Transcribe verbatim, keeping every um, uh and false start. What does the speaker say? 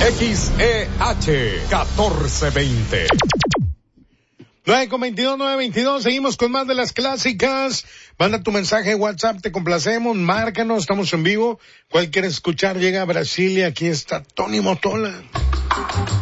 X E H catorce veinte. nueve con veintidós, nueve veintidós, seguimos con más de las clásicas. Manda tu mensaje WhatsApp, te complacemos, márcanos, estamos en vivo. ¿Cuál quieres escuchar? Llega a Brasilia, aquí está Tony Motola.